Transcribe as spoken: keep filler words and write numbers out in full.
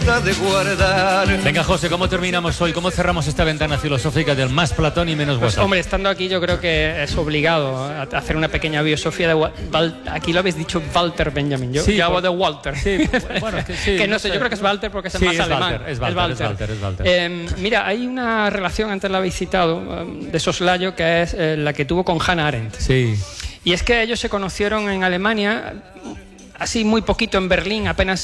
de guardar. Venga, José, ¿cómo terminamos hoy? ¿Cómo cerramos esta ventana filosófica del más Platón y menos Pues, WhatsApp? hombre, estando aquí yo creo que es obligado a hacer una pequeña biosofía de Wal aquí lo habéis dicho Walter Benjamin, yo, Sí, yo hago por... de Walter. Sí, bueno, es que, sí, que no no sé, sé. yo creo que es Walter porque es Sí, más es alemán. Walter, es Walter, es Walter, es Walter. Eh, mira, hay una relación, antes la habéis citado, de Soslayo, que es eh, la que tuvo con Hannah Arendt. Sí. Y es que ellos se conocieron en Alemania, así muy poquito en Berlín, apenas